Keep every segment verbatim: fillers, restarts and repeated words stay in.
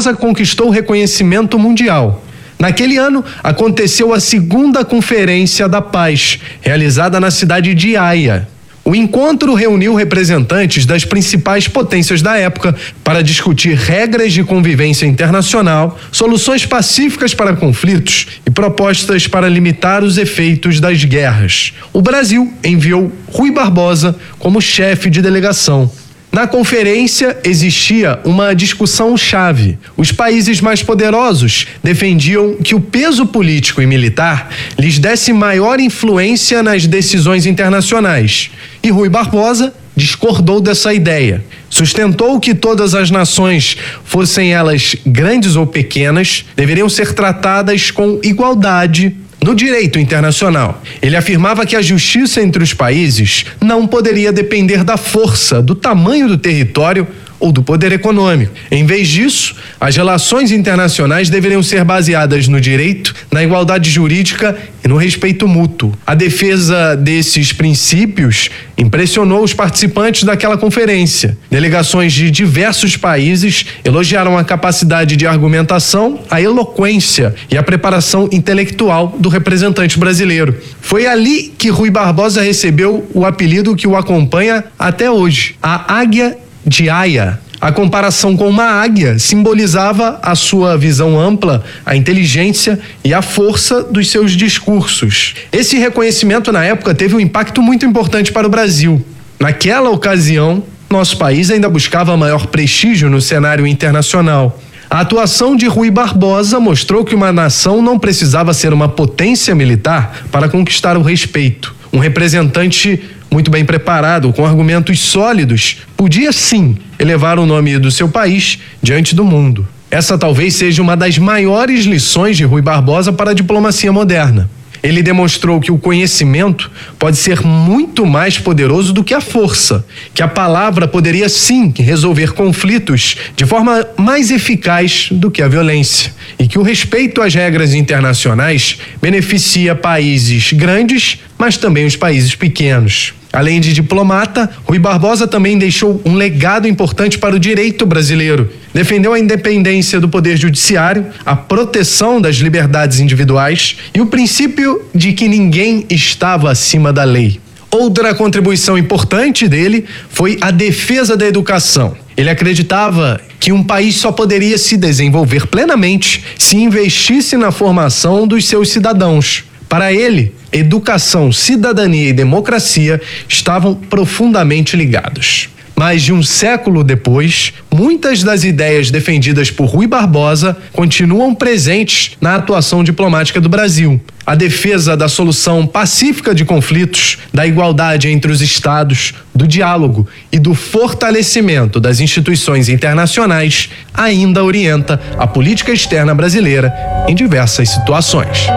Barbosa conquistou reconhecimento mundial. Naquele ano, aconteceu a segunda Conferência da Paz, realizada na cidade de Haia. O encontro reuniu representantes das principais potências da época para discutir regras de convivência internacional, soluções pacíficas para conflitos e propostas para limitar os efeitos das guerras. O Brasil enviou Rui Barbosa como chefe de delegação. Na conferência existia uma discussão-chave. Os países mais poderosos defendiam que o peso político e militar lhes desse maior influência nas decisões internacionais. E Rui Barbosa discordou dessa ideia. Sustentou que todas as nações, fossem elas grandes ou pequenas, deveriam ser tratadas com igualdade no direito internacional. Ele afirmava que a justiça entre os países não poderia depender da força, do tamanho do território ou do poder econômico. Em vez disso, as relações internacionais deveriam ser baseadas no direito, na igualdade jurídica e no respeito mútuo. A defesa desses princípios impressionou os participantes daquela conferência. Delegações de diversos países elogiaram a capacidade de argumentação, a eloquência e a preparação intelectual do representante brasileiro. Foi ali que Rui Barbosa recebeu o apelido que o acompanha até hoje, a Águia de Haia. A comparação com uma águia simbolizava a sua visão ampla, a inteligência e a força dos seus discursos. Esse reconhecimento na época teve um impacto muito importante para o Brasil. Naquela ocasião, nosso país ainda buscava maior prestígio no cenário internacional. A atuação de Rui Barbosa mostrou que uma nação não precisava ser uma potência militar para conquistar o respeito. Um representante muito bem preparado, com argumentos sólidos, podia sim elevar o nome do seu país diante do mundo. Essa talvez seja uma das maiores lições de Rui Barbosa para a diplomacia moderna. Ele demonstrou que o conhecimento pode ser muito mais poderoso do que a força, que a palavra poderia sim resolver conflitos de forma mais eficaz do que a violência, e que o respeito às regras internacionais beneficia países grandes, mas também os países pequenos. Além de diplomata, Rui Barbosa também deixou um legado importante para o direito brasileiro. Defendeu a independência do poder judiciário, a proteção das liberdades individuais e o princípio de que ninguém estava acima da lei. Outra contribuição importante dele foi a defesa da educação. Ele acreditava que um país só poderia se desenvolver plenamente se investisse na formação dos seus cidadãos. Para ele, educação, cidadania e democracia estavam profundamente ligados. Mais de um século depois, muitas das ideias defendidas por Rui Barbosa continuam presentes na atuação diplomática do Brasil. A defesa da solução pacífica de conflitos, da igualdade entre os estados, do diálogo e do fortalecimento das instituições internacionais ainda orienta a política externa brasileira em diversas situações.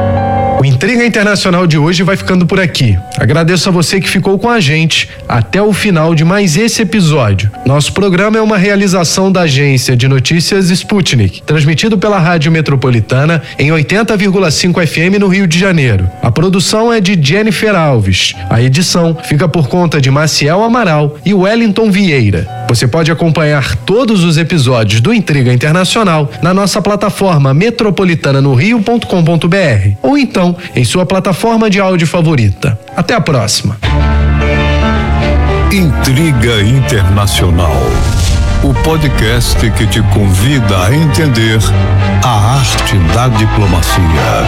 O Intriga Internacional de hoje vai ficando por aqui. Agradeço a você que ficou com a gente até o final de mais esse episódio. Nosso programa é uma realização da agência de notícias Sputnik, transmitido pela Rádio Metropolitana em oitenta vírgula cinco F M no Rio de Janeiro. A produção é de Jennifer Alves. A edição fica por conta de Maciel Amaral e Wellington Vieira. Você pode acompanhar todos os episódios do Intriga Internacional na nossa plataforma metropolitana no rio ponto com ponto b r ou então em sua plataforma de áudio favorita. Até a próxima. Intriga Internacional, o podcast que te convida a entender a arte da diplomacia.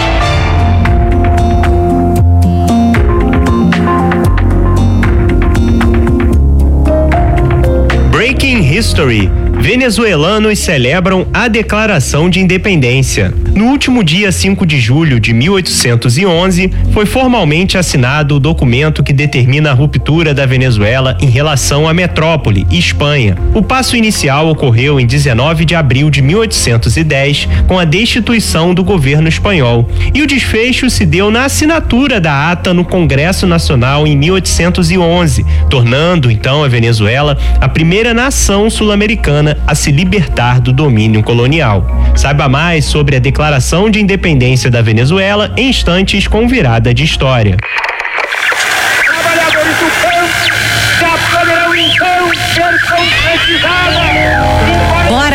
Breaking History. Venezuelanos celebram a Declaração de Independência. No último dia cinco de julho de mil oitocentos e onze, foi formalmente assinado o documento que determina a ruptura da Venezuela em relação à metrópole, Espanha. O passo inicial ocorreu em dezenove de abril de mil oitocentos e dez, com a destituição do governo espanhol. E o desfecho se deu na assinatura da ata no Congresso Nacional em mil oitocentos e onze, tornando então a Venezuela a primeira nação sul-americana a se libertar do domínio colonial. Saiba mais sobre a Declaração de Independência da Venezuela em instantes com virada de história. Trabalhadores do campo já poderão então ser concretizados. Bora revirar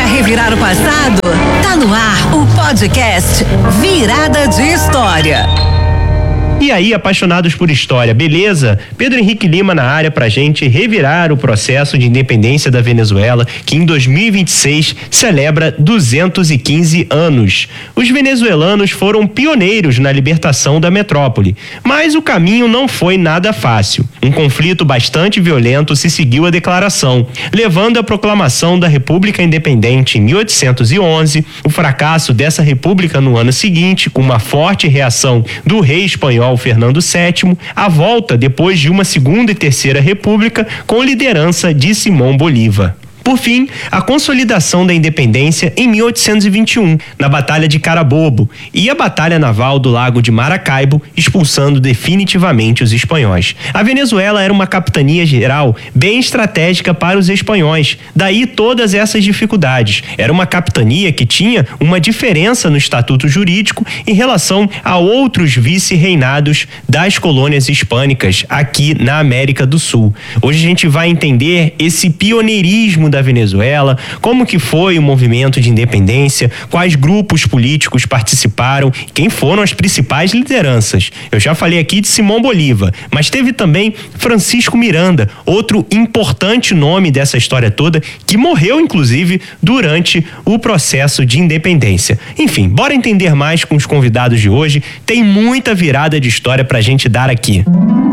para o passado? Tá no ar o podcast Virada de História. E aí, apaixonados por história, beleza? Pedro Henrique Lima na área pra gente revirar o processo de independência da Venezuela, que em dois mil e vinte e seis celebra duzentos e quinze anos. Os venezuelanos foram pioneiros na libertação da metrópole, mas o caminho não foi nada fácil. Um conflito bastante violento se seguiu à declaração, levando à proclamação da República Independente em mil oitocentos e onze, o fracasso dessa república no ano seguinte, com uma forte reação do rei espanhol Fernando sétimo, a volta depois de uma segunda e terceira república com liderança de Simão Bolívar. Por fim, a consolidação da independência em mil oitocentos e vinte e um, na Batalha de Carabobo, e a Batalha Naval do Lago de Maracaibo, expulsando definitivamente os espanhóis. A Venezuela era uma capitania geral bem estratégica para os espanhóis, daí todas essas dificuldades. Era uma capitania que tinha uma diferença no estatuto jurídico em relação a outros vice-reinados das colônias hispânicas aqui na América do Sul. Hoje a gente vai entender esse pioneirismo da Venezuela, como que foi o movimento de independência, quais grupos políticos participaram, quem foram as principais lideranças. Eu já falei aqui de Simão Bolívar, mas teve também Francisco Miranda, outro importante nome dessa história toda, que morreu inclusive durante o processo de independência. Enfim, bora entender mais com os convidados de hoje, tem muita virada de história pra gente dar aqui.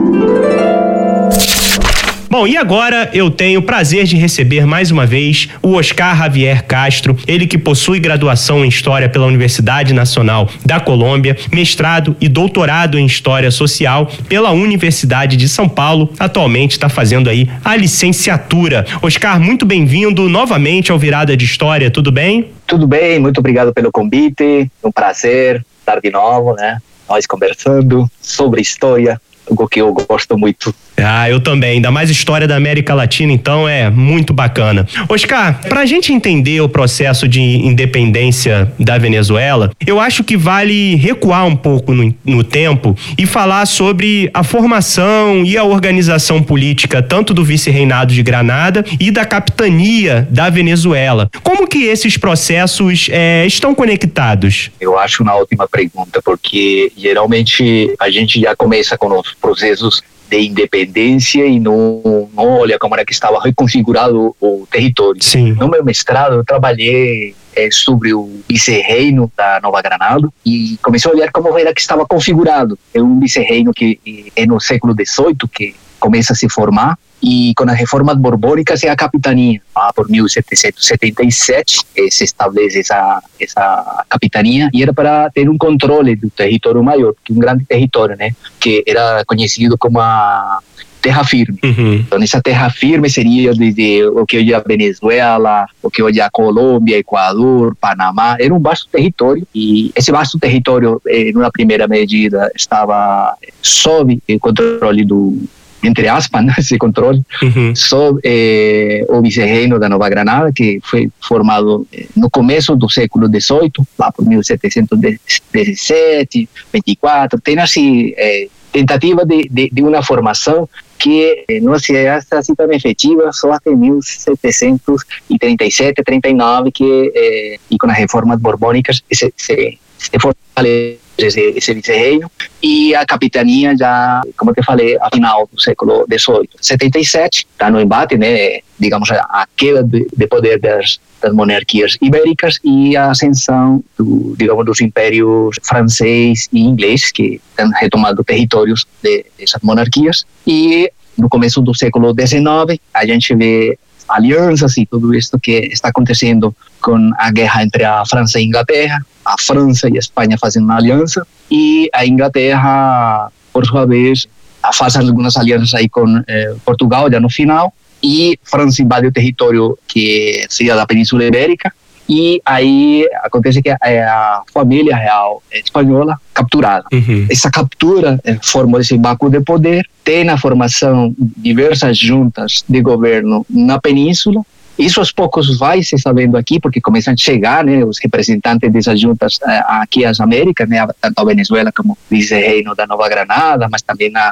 Bom, e agora eu tenho o prazer de receber mais uma vez o Oscar Javier Castro, ele que possui graduação em História pela Universidade Nacional da Colômbia, mestrado e doutorado em História Social pela Universidade de São Paulo, atualmente está fazendo aí a licenciatura. Oscar, muito bem-vindo novamente ao Virada de História, tudo bem? Tudo bem, muito obrigado pelo convite, um prazer estar de novo, né? Nós conversando sobre história, algo que eu gosto muito. Ah, eu também, ainda mais história da América Latina, então é muito bacana. Oscar, pra gente entender o processo de independência da Venezuela, eu acho que vale recuar um pouco no, no tempo e falar sobre a formação e a organização política tanto do vice-reinado de Granada e da capitania da Venezuela. Como que esses processos é, estão conectados? Eu acho uma ótima pergunta, porque geralmente a gente já começa com os processos de independência e não, não olha como era que estava reconfigurado o, o território. Sim. No meu mestrado eu trabalhei é, sobre o vice-reino da Nova Granada e comecei a olhar como era que estava configurado. É um vice-reino que é no século dezoito que começa a se formar, e com as reformas borbônicas é a capitania. Ah, por mil setecentos e setenta e sete eh, se estabelece essa, essa capitania, e era para ter um controle do território maior, que um grande território, né, que era conhecido como a terra firme. Uhum. Então essa terra firme seria desde o que hoje é a Venezuela, o que hoje é a Colômbia, Equador, Panamá. Era um vasto território, e esse vasto território, eh, numa primeira medida, estava sob o controle do, entre aspas, né, esse controle, uhum. sob eh, o vice-reino da Nova Granada, que foi formado eh, no começo do século dezoito, lá por mil setecentos e dezessete, vinte e quatro. Tem assim, eh, tentativa de, de, de uma formação que eh, não se é assim tão efetiva só até mil setecentos e trinta e sete, trinta e nove, que eh, e com as reformas borbônicas se, se, se fortalece esse, esse vice-reino, e a capitania já, como eu te falei, a final do século dezoito. setenta e sete está no embate, né, digamos, a queda de, de poder das, das monarquias ibéricas e a ascensão do, digamos, dos impérios francês e inglês, que estão retomando territórios de, dessas monarquias. E no começo do século dezenove a gente vê alianças e tudo isso que está acontecendo com a guerra entre a França e a Inglaterra, a França e a Espanha fazendo uma aliança, e a Inglaterra, por sua vez, faz algumas alianças aí com eh, Portugal já no final, e França invade o território que seria da Península Ibérica, e aí acontece que é a família real espanhola capturada. Uhum. Essa captura é, formou esse vácuo de poder, tem na formação diversas juntas de governo na península. Isso aos poucos vai se sabendo aqui, porque começam a chegar, né, os representantes dessas juntas aqui às Américas, né, tanto a Venezuela como o vice-reino da Nova Granada, mas também a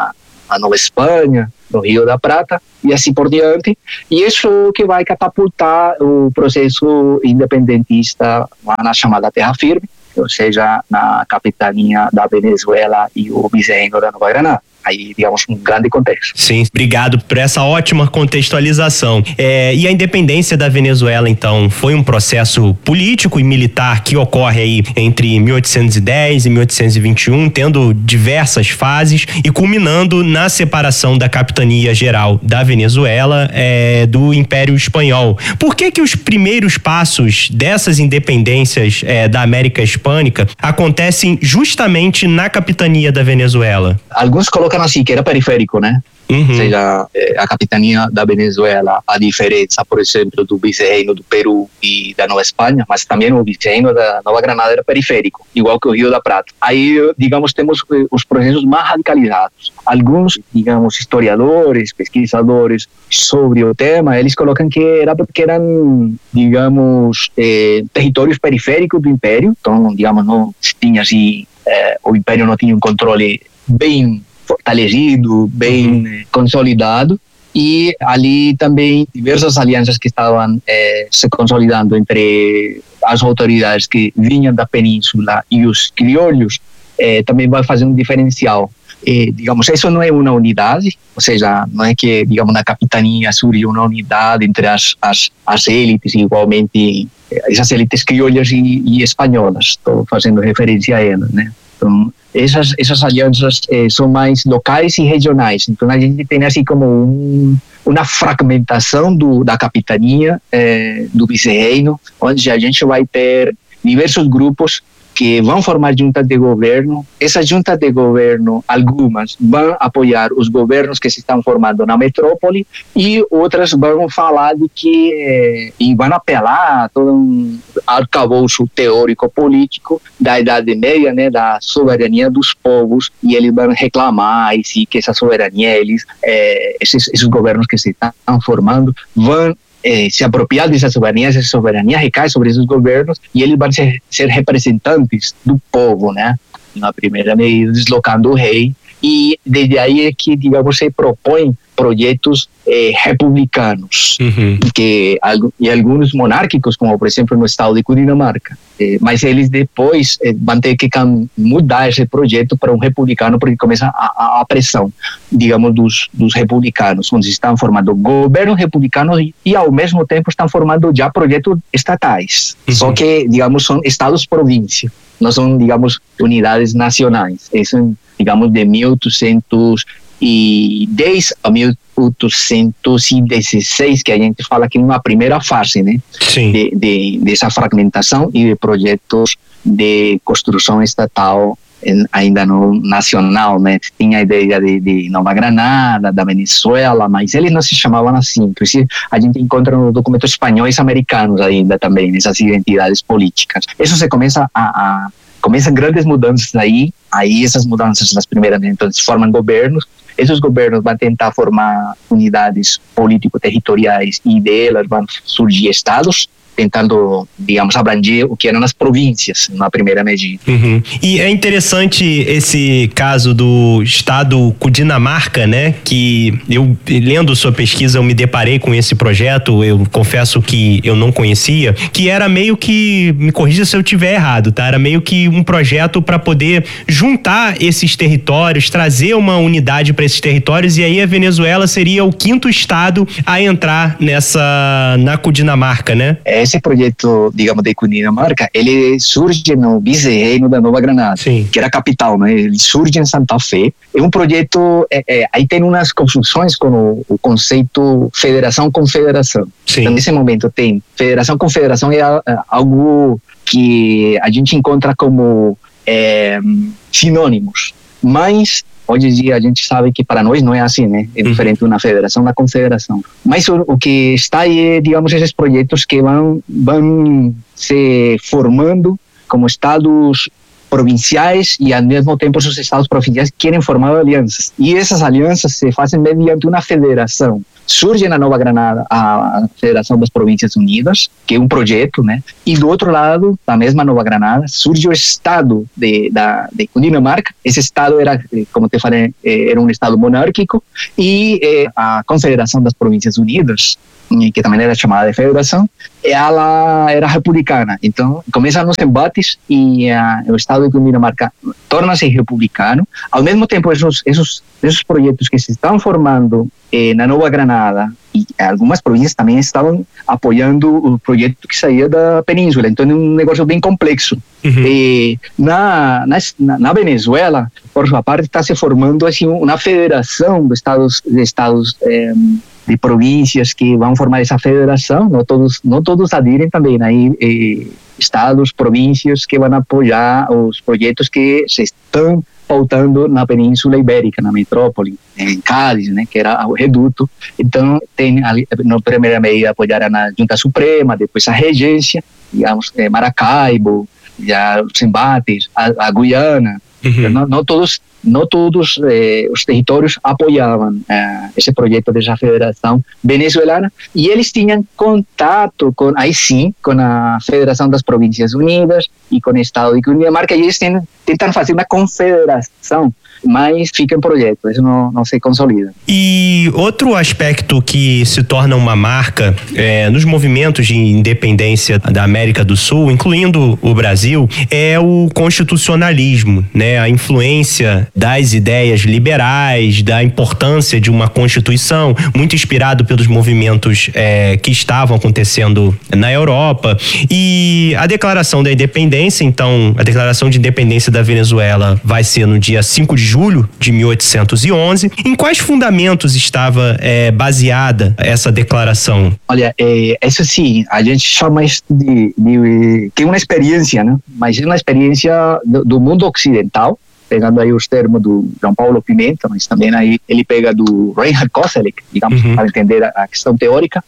a Nova Espanha, no Rio da Prata, e assim por diante. E isso que vai catapultar o processo independentista na chamada Terra Firme, ou seja, na capitania da Venezuela e o vice-reino da Nova Granada. Aí, digamos, um grande contexto. Sim, obrigado por essa ótima contextualização. É, e a independência da Venezuela, então, foi um processo político e militar que ocorre aí entre mil oitocentos e dez e mil oitocentos e vinte e um, tendo diversas fases e culminando na separação da capitania geral da Venezuela é, do Império Espanhol. Por que que os primeiros passos dessas independências é, da América Hispânica acontecem justamente na capitania da Venezuela? Alguns colocam assim, que era periférico, né? Uhum. Ou seja, a capitania da Venezuela, a diferença, por exemplo, do vice-reino do Peru e da Nova Espanha, mas também o vice-reino da Nova Granada era periférico, igual que o Rio da Prata. Aí, digamos, temos os processos mais radicalizados. Alguns, digamos, historiadores, pesquisadores sobre o tema, eles colocam que era porque eram, digamos, eh, territórios periféricos do Império, então, digamos, não tinha assim, eh, o Império não tinha um controle bem fortalecido, bem uhum. consolidado, e ali também diversas alianças que estavam eh, se consolidando entre as autoridades que vinham da península e os criolhos, eh, também vai fazer um diferencial. Eh, digamos, isso não é uma unidade, ou seja, não é que, digamos, na capitania surge uma unidade entre as, as, as élites, igualmente, essas élites criolhas e, e espanholas, estou fazendo referência a elas, né? Então, essas, essas alianças eh, são mais locais e regionais. Então, a gente tem assim como um, uma fragmentação do, da capitania, eh, do vice-reino, onde a gente vai ter diversos grupos que vão formar juntas de governo. Essas juntas de governo, algumas vão apoiar os governos que se estão formando na metrópole e outras vão falar de que, eh, e vão apelar a todo um arcabouço teórico-político da Idade Média, né, da soberania dos povos, e eles vão reclamar e sim, que essa soberania, eles, eh, esses, esses governos que se estão formando vão Eh, se apropriar dessa soberania, essa soberania recai sobre esses governos e eles vão ser, ser representantes do povo, né? Na primeira medida, deslocando o rei, e desde aí é que, digamos, se propõe projetos eh, republicanos, uhum. que, e alguns monárquicos, como por exemplo no estado de Cundinamarca, eh, mas eles depois eh, vão ter que mudar esse projeto para um republicano, porque começa a, a pressão, digamos, dos, dos republicanos, onde estão formando governos republicanos e, e ao mesmo tempo estão formando já projetos estatais, uhum. só que, digamos, são estados-província, não são, digamos, unidades nacionais. Isso, digamos, de mil oitocentos e dez a mil oitocentos e dezesseis, que a gente fala que numa primeira fase, né, Sim. De, de, dessa fragmentação e de projetos de construção estatal ainda no nacional, né? Tinha a ideia de, de Nova Granada, da Venezuela, mas eles não se chamavam assim. Inclusive, a gente encontra nos documentos espanhóis americanos ainda também, essas identidades políticas. Isso se começa a, a começam grandes mudanças aí, aí essas mudanças nas primeiras, então, se formam governos. Esses governos vão tentar formar unidades político-territoriais e delas vão surgir estados, tentando, digamos, abranger o que eram as províncias na primeira medida. Uhum. E é interessante esse caso do estado Cundinamarca, né? Que eu, lendo sua pesquisa, eu me deparei com esse projeto, eu confesso que eu não conhecia, que era meio que, me corrija se eu estiver errado, tá? Era meio que um projeto para poder juntar esses territórios, trazer uma unidade para esses territórios, e aí a Venezuela seria o quinto estado a entrar nessa, na Cundinamarca, né? É. Esse projeto, digamos, de Cundinamarca, ele surge no vice-reino da Nova Granada, Sim. que era a capital, né? Ele surge em Santa Fé. É um projeto, é, é, aí tem umas confusões com o, o conceito federação-confederação. Então, nesse momento tem federação-confederação, é, é algo que a gente encontra como é, sinônimos, mas hoje em dia a gente sabe que para nós não é assim, né? É diferente uma federação da confederação. Mas o, o que está aí é, digamos, esses projetos que vão, vão se formando como estados provinciais e ao mesmo tempo os estados provinciais querem formar alianças. E essas alianças se fazem mediante uma federação. surge na Nova Granada a Federação das Províncias Unidas, que é um projeto, né? E do outro lado, da mesma Nova Granada, surge o Estado de, da, de Cundinamarca. Esse Estado era, como te falei, era um Estado monárquico, e eh, a Confederação das Províncias Unidas, que também era chamada de federação, ela era republicana. Então, começam os embates e uh, o Estado de Cundinamarca torna-se republicano. Ao mesmo tempo, esses, esses, esses projetos que se estão formando eh, na Nova Granada, e algumas províncias também estavam apoiando o projeto que saía da península. Então, é um negócio bem complexo. Uhum. E na, na, na Venezuela, por sua parte, está se formando assim, uma federação de estados, de estados eh, de províncias que vão formar essa federação. Não todos, não todos aderem também, aí eh, estados, províncias que vão apoiar os projetos que se estão pautando na Península Ibérica, na metrópole, em Cádiz, né, que era o reduto. Então, tem ali, na primeira medida, apoiaram a Junta Suprema, depois a regência, digamos, eh, Maracaibo, já os embates, a, a Guiana. Uhum. Não, não todos não todos eh, os territórios apoiavam eh, esse projeto dessa federação venezuelana, e eles tinham contato com, aí sim, com a Federação das Províncias Unidas e com o Estado de Cundinamarca, e eles tem, tentam fazer uma confederação, mas fica em projeto, isso não, não se consolida. E outro aspecto que se torna uma marca é, nos movimentos de independência da América do Sul, incluindo o Brasil, é o constitucionalismo, né? A influência das ideias liberais, da importância de uma Constituição, muito inspirado pelos movimentos é, que estavam acontecendo na Europa. E a Declaração da Independência, então, a Declaração de Independência da Venezuela vai ser no dia cinco de julho de mil oitocentos e onze. Em quais fundamentos estava é, baseada essa declaração? Olha, é, isso sim, a gente chama isso de, de que é uma experiência, né? Mas é uma experiência do, do mundo ocidental, pegando aí os termos do João Paulo Pimenta, mas também aí ele pega do Reinhard Koselleck, digamos, uhum. para entender a, a questão teórica.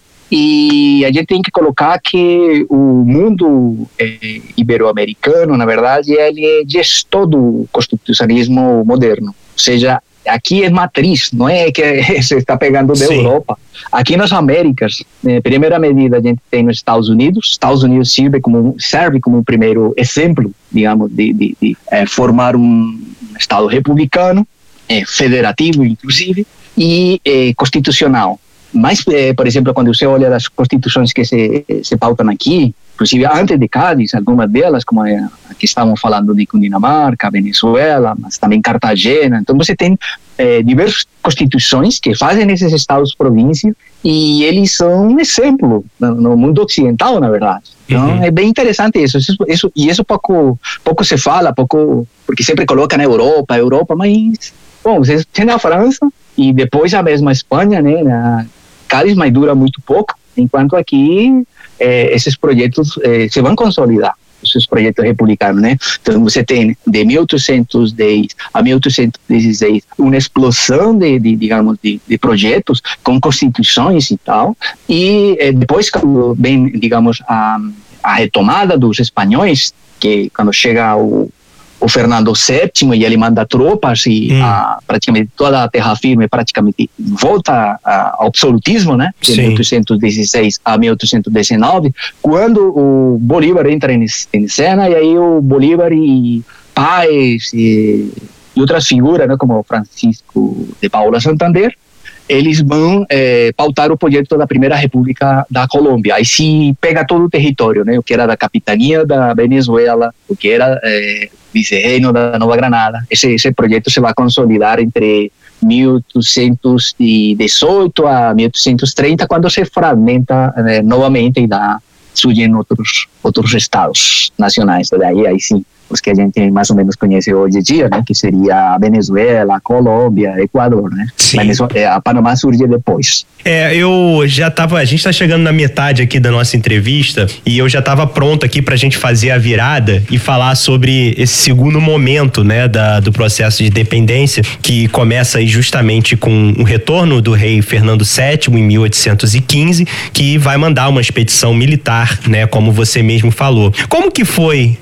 E a gente tem que colocar que o mundo eh, ibero-americano, na verdade, ele é gestor do constitucionalismo moderno. Ou seja, aqui é matriz, não é que se está pegando da Sim. Europa. Aqui nas Américas, em primeira medida, a gente tem nos Estados Unidos. Estados Unidos serve como, serve como um primeiro exemplo, digamos, de, de, de eh, formar um Estado republicano, eh, federativo, inclusive, e eh, constitucional. Mas, eh, por exemplo, quando você olha as constituições que se, se pautam aqui, inclusive antes de Cádiz, algumas delas, como a que estávamos falando de Cundinamarca, Venezuela, mas também Cartagena. Então, você tem eh, diversas constituições que fazem esses estados-províncias e eles são um exemplo no, no mundo ocidental, na verdade. Então, uhum. é bem interessante isso. isso, isso e isso pouco, pouco se fala, pouco, porque sempre coloca na Europa, Europa, mas, bom, você tem a França e depois a mesma Espanha, né, na Cádiz, mas dura muito pouco, enquanto aqui eh, esses projetos eh, se vão consolidar, esses projetos republicanos, né? Então você tem de mil oitocentos e dez a mil oitocentos e dezesseis uma explosão de, de digamos, de, de projetos com constituições e tal, e eh, depois quando vem, digamos, a, a retomada dos espanhóis, que quando chega o o Fernando sétimo e ele manda tropas e hum. a, praticamente toda a terra firme praticamente volta a, ao absolutismo, né? De Sim. mil oitocentos e dezesseis a mil oitocentos e dezenove, quando o Bolívar entra em, em cena, e aí o Bolívar e Páez e, e outras figuras, né, como Francisco de Paula Santander, eles vão eh, pautar o projeto da Primeira República da Colômbia. Aí se pega todo o território, né? O que era da capitania da Venezuela, o que era eh, vice-reino da Nova Granada. Esse, esse projeto se vai consolidar entre mil oitocentos e dezoito a mil oitocentos e trinta, quando se fragmenta eh, novamente e dá, surgem outros, outros estados nacionais. Daí aí sim, os que a gente mais ou menos conhece hoje em dia, né, que seria a Venezuela, a Colômbia, Equador, né? Mas a Panamá surge depois. É, eu já tava, a gente tá chegando na metade aqui da nossa entrevista e eu já tava pronto aqui pra gente fazer a virada e falar sobre esse segundo momento, né, da, do processo de independência, que começa aí justamente com o retorno do rei Fernando sétimo em mil oitocentos e quinze, que vai mandar uma expedição militar, né, como você mesmo falou. Como que foi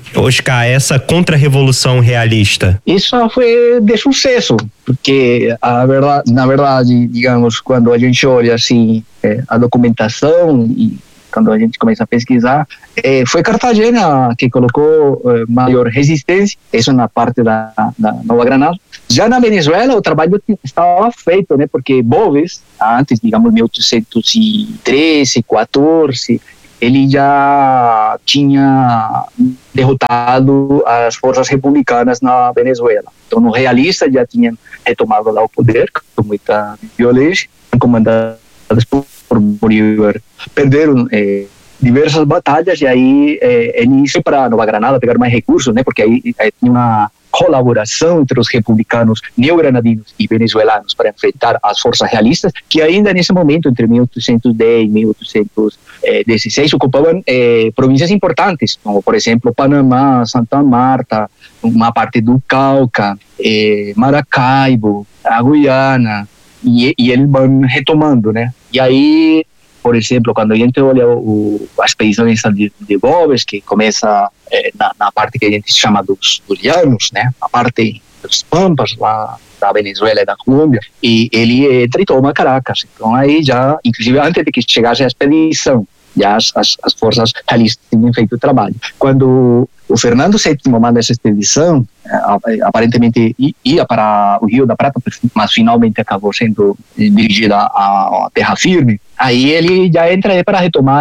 Oscar, essa contra-revolução realista? Isso foi de sucesso, porque a verdade, na verdade, digamos, quando a gente olha assim é, a documentação e quando a gente começa a pesquisar, eh, foi Cartagena que colocou eh, maior resistência, isso na parte da, da Nova Granada. Já na Venezuela o trabalho estava feito, né, porque Boves, antes, digamos, mil oitocentos e treze, quatorze, ele já tinha derrotado as forças republicanas na Venezuela. Então, os realistas já tinham retomado lá o poder, com muita violência, comandados por Bolívar. Perderam eh, diversas batalhas e aí eh, ele foi para Nova Granada pegar mais recursos, né, porque aí, aí tinha uma colaboração entre os republicanos neogranadinos e venezuelanos para enfrentar as forças realistas, que ainda nesse momento, entre mil oitocentos e dez e mil oitocentos e dezesseis, ocupavam eh, províncias importantes, como, por exemplo, Panamá, Santa Marta, uma parte do Cauca, eh, Maracaibo, a Guiana, e, e eles vão retomando, né? E aí, por exemplo, quando a gente olha o, a expedição de, de Boves, que começa eh, na, na parte que a gente chama dos, dos llanos, né? A parte dos pampas lá da Venezuela e da Colômbia, e ele entra e toma Caracas. Então aí já, inclusive antes de que chegasse a expedição, já as, as, as forças realistas tinham feito o trabalho. Quando o Fernando sétimo manda essa expedição, aparentemente ia para o Rio da Prata, mas finalmente acabou sendo dirigida à terra firme. Aí ele já entra para retomar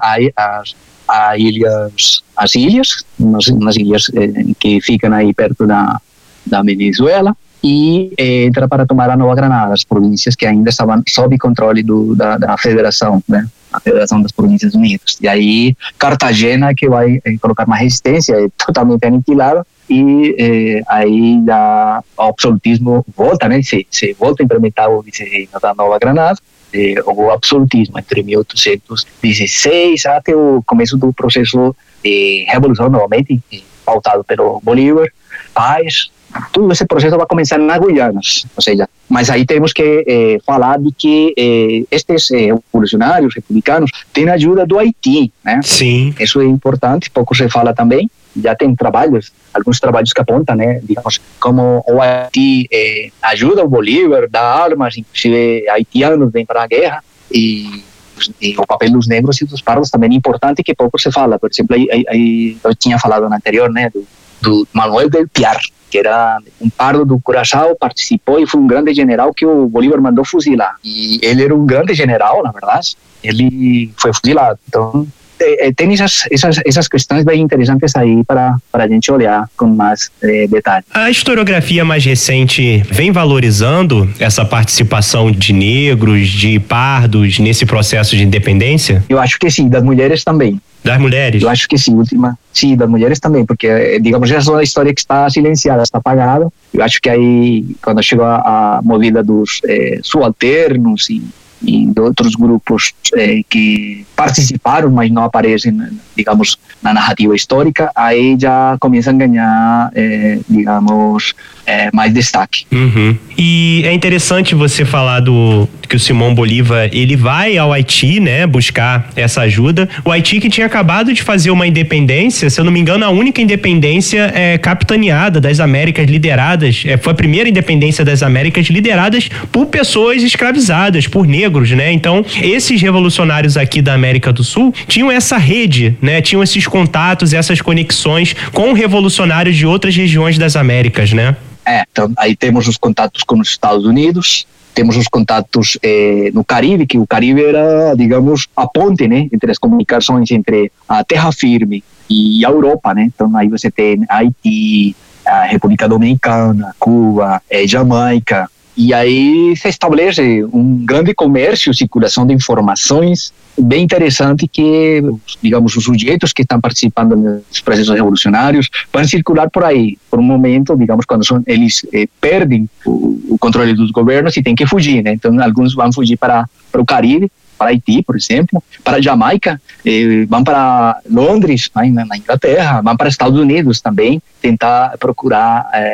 as, as ilhas, as ilhas, nas, nas ilhas que ficam aí perto da, da Venezuela, e entra para tomar a Nova Granada, as províncias que ainda estavam sob controle do, da, da Federação, né? A Federação das Províncias Unidas. E aí Cartagena que vai eh, colocar uma resistência, é totalmente aniquilada, e eh, aí já o absolutismo volta, né? Se, se volta a implementar o vice-reino da Nova Granada, eh, o absolutismo entre mil oitocentos e dezesseis até o começo do processo de revolução, novamente, pautado pelo Bolívar, paz. Todo esse processo vai começar na Guianas, ou seja, mas aí temos que eh, falar de que eh, estes eh, revolucionários republicanos têm ajuda do Haiti, né? Sim. Isso é importante, pouco se fala também. Já tem trabalhos, alguns trabalhos que apontam, né, digamos, como o Haiti eh, ajuda o Bolívar, dá armas, inclusive haitianos vêm para a guerra, e, e o papel dos negros e dos pardos também é importante, que pouco se fala. Por exemplo, aí, aí, eu tinha falado no anterior, né, do, do Manuel del Piar, que era um pardo do Curaçao, participou e foi um grande general que o Bolívar mandou fuzilar. E ele era um grande general, na verdade. Ele foi fuzilado. Então, é, é, tem essas, essas, essas questões bem interessantes aí para a gente olhar com mais é, detalhe. A historiografia mais recente vem valorizando essa participação de negros, de pardos nesse processo de independência? Eu acho que sim, das mulheres também. Das mulheres? Eu acho que sim, última, sim, das mulheres também, porque, digamos, essa é uma história que está silenciada, está apagada. Eu acho que aí, quando chegou a, a movida dos eh, subalternos e, e de outros grupos eh, que participaram, mas não aparecem, digamos, na narrativa histórica, aí já começam a ganhar, eh, digamos, eh, mais destaque. Uhum. E é interessante você falar do que o Simão Bolívar, ele vai ao Haiti, né, buscar essa ajuda. O Haiti que tinha acabado de fazer uma independência, se eu não me engano, a única independência é, capitaneada das Américas, lideradas, é, foi a primeira independência das Américas lideradas por pessoas escravizadas, por negros, né? Então, esses revolucionários aqui da América do Sul tinham essa rede, né? Tinham esses contatos, essas conexões com revolucionários de outras regiões das Américas, né? É, então aí temos os contatos com os Estados Unidos, temos os contatos eh, no Caribe, que o Caribe era, digamos, a ponte, né, entre as comunicações entre a terra firme e a Europa, né? Então aí você tem Haiti, a República Dominicana, Cuba, eh, Jamaica, e aí se estabelece um grande comércio, circulação de informações bem interessante, que, digamos, os sujeitos que estão participando dos processos revolucionários vão circular por aí, por um momento, digamos, quando são, eles eh, perdem o, o controle dos governos e têm que fugir, né? Então, alguns vão fugir para, para o Caribe, para Haiti, por exemplo, para Jamaica, eh, vão para Londres, na, na Inglaterra, vão para Estados Unidos também, tentar procurar eh,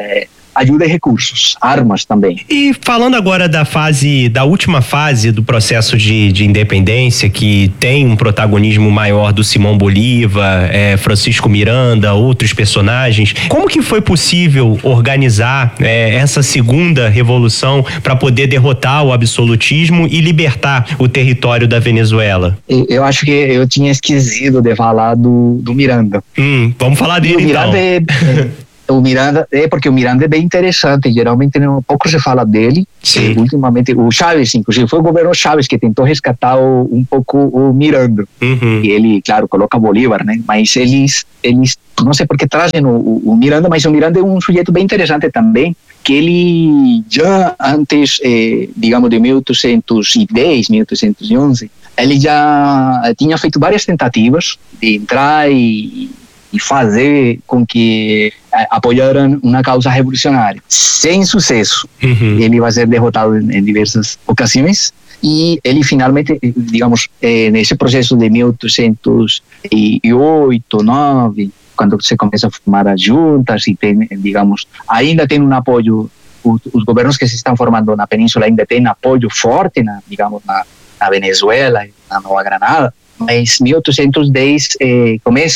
ajuda e recursos, armas também. E falando agora da fase, da última fase do processo de, de independência, que tem um protagonismo maior do Simão Bolívar, é, Francisco Miranda, outros personagens, como que foi possível organizar é, essa segunda revolução para poder derrotar o absolutismo e libertar o território da Venezuela? Eu acho que eu tinha esquecido de falar do, do Miranda. Hum, vamos falar dele, o Miranda então. É, é, o Miranda, é porque o Miranda é bem interessante, geralmente não, pouco se fala dele. Sim. Ultimamente, o Chávez, inclusive, foi o governo Chávez que tentou resgatar o, um pouco o Miranda. Uhum. E ele, claro, coloca Bolívar, né? Mas eles, eles não sei por que trazem o, o Miranda, mas o Miranda é um sujeito bem interessante também, que ele já antes, eh, digamos, de mil oitocentos e dez, mil oitocentos e onze, ele já tinha feito várias tentativas de entrar e e fazer com que apoiaram uma causa revolucionária. Sem sucesso. Uhum. Ele vai ser derrotado em, em diversas ocasiões e ele finalmente, digamos, eh, nesse processo de mil oitocentos e oito, nove, quando se começa a formar as juntas e tem, digamos, ainda tem um apoio, os, os governos que se estão formando na península ainda têm apoio forte, na, digamos, na, na Venezuela e na Nova Granada. Mas em mil oitocentos e dez eh,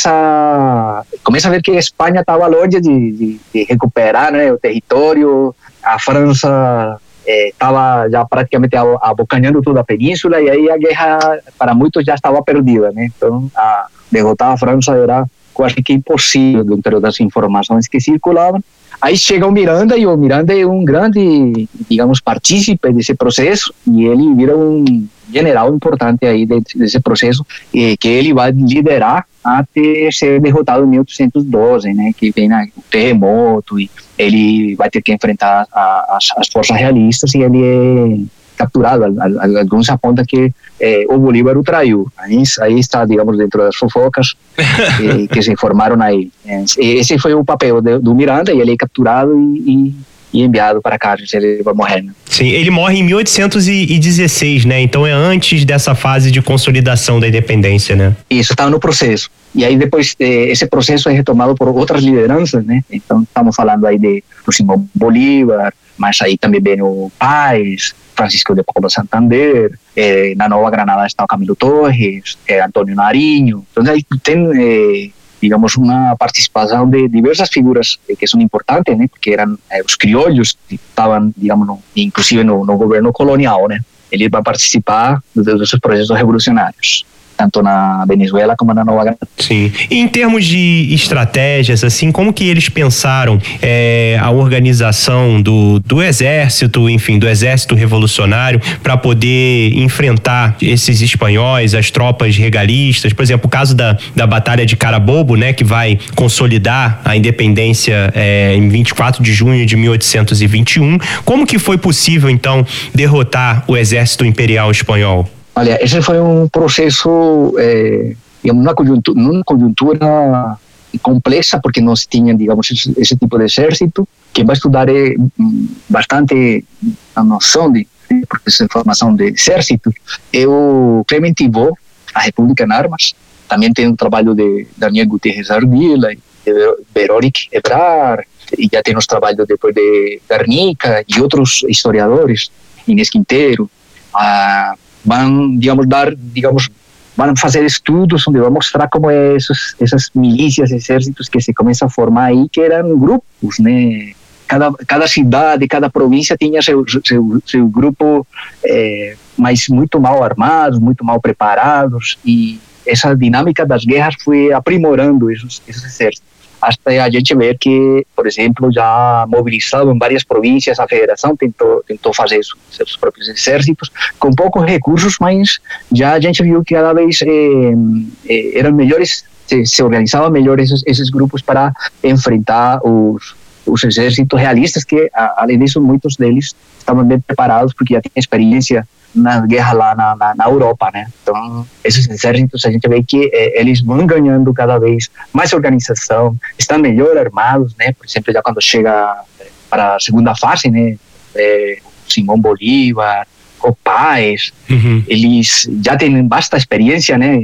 começa, começa a ver que a Espanha estava longe de, de, de recuperar, né, o território. A França estava eh, já praticamente abocanhando toda a península e aí a guerra para muitos já estava perdida, né? Então a, derrotar a França era quase que impossível dentro das informações que circulavam. Aí chega o Miranda e o Miranda é um grande, digamos, partícipe desse processo e ele vira um general importante aí desse processo e que ele vai liderar até ser derrotado em mil oitocentos e doze, né, que vem né, o terremoto e ele vai ter que enfrentar a, as, as forças realistas e ele é capturado. Alguns apontam que eh, o Bolívar o traiu. Aí, aí está, digamos, dentro das fofocas eh, que se informaram aí. Esse foi o papel de, do Miranda e ele é capturado e, e, e enviado para cá, ele vai morrer. Né? Sim, ele morre em mil oitocentos e dezesseis, né? Então é antes dessa fase de consolidação da independência, né? Isso, estava no processo. E aí depois eh, esse processo é retomado por outras lideranças, né? Então estamos falando aí de Simão Bolívar, mas aí também vem o Páez, Francisco de Paula Santander, eh, na Nova Granada está o Camilo Torres, eh, Antônio Nariño. Então aí tem, eh, digamos, uma participação de diversas figuras eh, que são importantes, né? Porque eram eh, os criollos que estavam, digamos, no, inclusive no, no governo colonial, né? Ele vai participar desses processos revolucionários, tanto na Venezuela como na Nova Granada. Sim. E em termos de estratégias, assim, como que eles pensaram é, a organização do, do exército, enfim, do exército revolucionário para poder enfrentar esses espanhóis, as tropas regalistas? Por exemplo, o caso da, da Batalha de Carabobo, né, que vai consolidar a independência é, em vinte e quatro de junho de mil oitocentos e vinte e um. Como que foi possível, então, derrotar o exército imperial espanhol? Olha, esse foi um processo, eh, uma conjuntura, uma conjuntura complexa, porque não se tinha, digamos, esse, esse tipo de exército. Quem vai estudar é bastante a noção de, de processo de formação de exército é o Clement Ivó, A República em Armas. Também tem o trabalho de Daniel Gutiérrez Ardila, de Verónica Ebrar, e já tem os trabalhos depois de Garnica e outros historiadores, Inês Quintero. Ah, vão, digamos, dar, digamos, vão fazer estudos onde vão mostrar como é esses, essas milícias, exércitos que se começam a formar aí, que eram grupos, né? Cada, cada cidade, cada província tinha seu, seu, seu grupo, é, mas muito mal armados, muito mal preparados, e essa dinâmica das guerras foi aprimorando esses, esses exércitos. Até a gente ver que, por exemplo, já mobilizado em várias províncias, a federação tentou, tentou fazer seus próprios exércitos com poucos recursos, mas já a gente viu que cada vez eh, eh, eram melhores, se, se organizavam melhor esses, esses grupos para enfrentar os, os exércitos realistas, que, a, além disso, muitos deles estavam bem preparados porque já tinham experiência na guerra lá na, na, na Europa, né? Então, esses exércitos, a gente vê que eh, eles vão ganhando cada vez mais organização, estão melhor armados, né? Por exemplo, já quando chega para a segunda fase, né? Eh, Simão Bolívar, o Páez, uhum. eles já têm vasta experiência, né?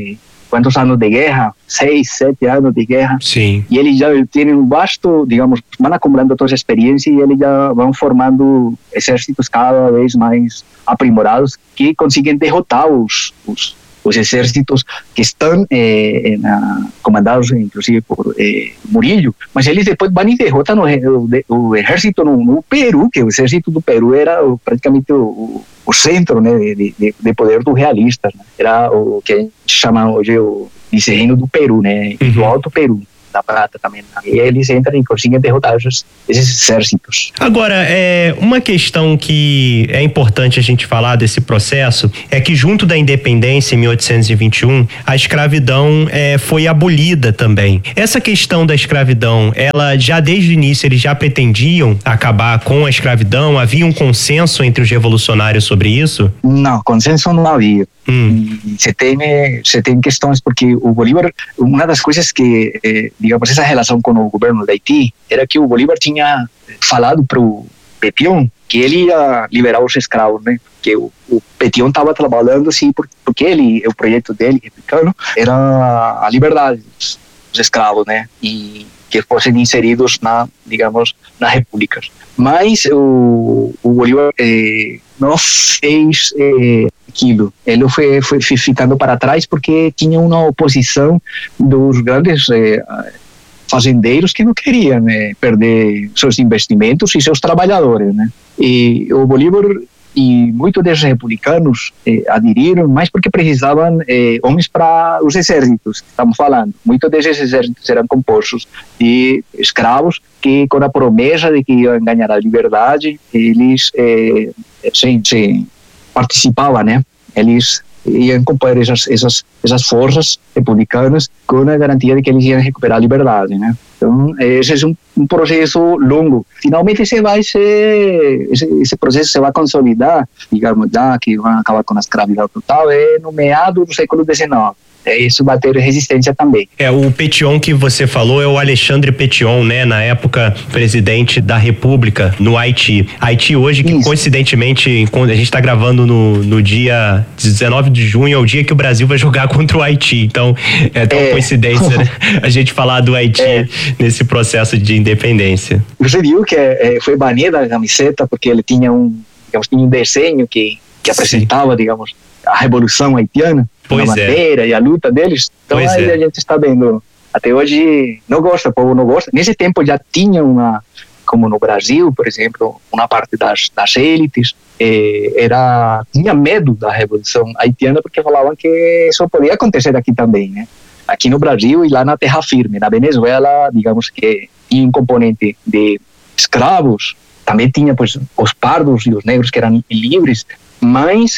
quantos anos de guerra, seis, sete anos de guerra. Sim. E eles já têm um vasto, digamos, vão acumulando toda essa experiência e eles já vão formando exércitos cada vez mais aprimorados que conseguem derrotar os, os, os exércitos que estão eh, na, comandados, inclusive, por eh, Murillo. Mas eles depois vão e derrotam o, o, o exército no, no Peru, que o exército do Peru era o, praticamente o, o centro, né, de, de, de poder dos realistas. Né? Era o que a gente chama hoje o vice-reino do Peru, né, uhum. do Alto Peru. Da Prata também. E eles entram e conseguem derrotar esses, esses exércitos. Agora, é, uma questão que é importante a gente falar desse processo é que junto da independência em mil oitocentos e vinte e um, a escravidão é, foi abolida também. Essa questão da escravidão, ela já desde o início eles já pretendiam acabar com a escravidão? Havia um consenso entre os revolucionários sobre isso? Não, consenso não havia. Hum. Você tem, você tem questões porque o Bolívar, uma das coisas que, eh, digamos, essa relação com o governo da Haiti era que o Bolívar tinha falado para o Petion que ele ia liberar os escravos, né? Que o, o Petion estava trabalhando assim porque ele, o projeto dele, republicano, era a liberdade dos, dos escravos, né? E que fossem inseridos na, digamos, nas repúblicas. Mas o, o Bolívar eh, não fez eh, aquilo. Ele foi, foi ficando para trás porque tinha uma oposição dos grandes eh, fazendeiros que não queriam né, perder seus investimentos e seus trabalhadores. Né? E o Bolívar e muitos desses republicanos eh, aderiram, mas porque precisavam eh, homens para os exércitos que estamos falando. Muitos desses exércitos eram compostos de escravos que, com a promessa de que iam ganhar a liberdade, eles eh, sim, sim, participavam, né? Eles iam compor essas, essas, essas forças republicanas com a garantia de que eles iam recuperar a liberdade, né? Então, esse é um, um processo longo. Finalmente, esse, vai ser, esse, esse processo se vai consolidar, digamos, já que vai acabar com a escravidão total, é no meado do século dezenove. Isso vai ter resistência também. É, o Petion que você falou é o Alexandre Petion, né? Na época, presidente da República no Haiti. Haiti hoje, que Isso. coincidentemente, a gente está gravando no, no dia dezenove de junho, é o dia que o Brasil vai jogar contra o Haiti. Então, é tão é. coincidência, né? A gente falar do Haiti é. nesse processo de independência. Você viu que é, foi banida a camiseta porque ele tinha um, digamos, tinha um desenho que, que apresentava, digamos, a revolução haitiana. Pois a bandeira é. e a luta deles. Então pois aí é. a gente está vendo, até hoje não gosta, o povo não gosta. Nesse tempo já tinha uma, como no Brasil, por exemplo, uma parte das, das élites eh, era, tinha medo da revolução haitiana porque falavam que isso podia acontecer aqui também, né? Aqui no Brasil e lá na terra firme. Na Venezuela, digamos que tinha um componente de escravos, também tinha pois, os pardos e os negros que eram livres, mas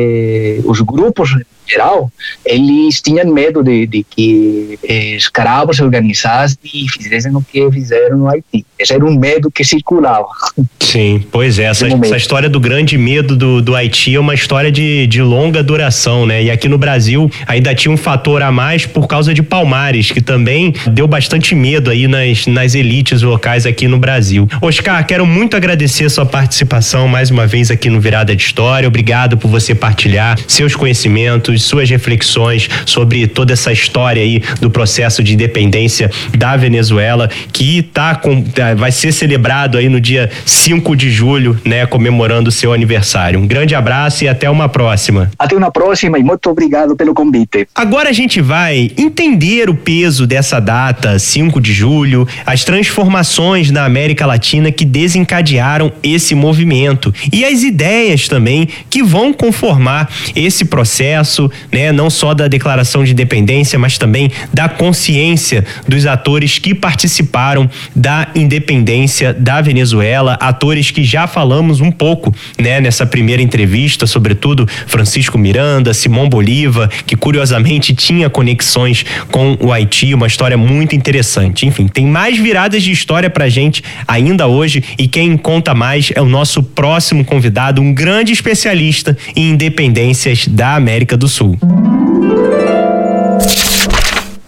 eh, os grupos em geral, eles tinham medo de, de que eh, escravos se organizassem e fizessem o que fizeram no Haiti. Esse era um medo que circulava. Sim, pois é, essa, essa história do grande medo do, do Haiti é uma história de, de longa duração, né? E aqui no Brasil ainda tinha um fator a mais por causa de Palmares, que também deu bastante medo aí nas, nas elites locais aqui no Brasil. Oscar, quero muito agradecer a sua participação mais uma vez aqui no Virada de História. Obrigado por você partilhar seus conhecimentos, suas reflexões sobre toda essa história aí do processo de independência da Venezuela, que tá com, vai ser celebrado aí no dia cinco de julho, né, comemorando o seu aniversário. Um grande abraço e até uma próxima. Até uma próxima e muito obrigado pelo convite. Agora a gente vai entender o peso dessa data, cinco de julho, as transformações na América Latina que desencadearam esse movimento e as ideias também que vão conformar esse processo, né, não só da declaração de independência, mas também da consciência dos atores que participaram da independência da Venezuela, atores que já falamos um pouco, né, nessa primeira entrevista, sobretudo Francisco Miranda, Simão Bolívar, que curiosamente tinha conexões com o Haiti, uma história muito interessante. Enfim, tem mais viradas de história pra gente ainda hoje e quem conta mais é o nosso próximo convidado, um grande especialista em independências da América do Sul. Bom,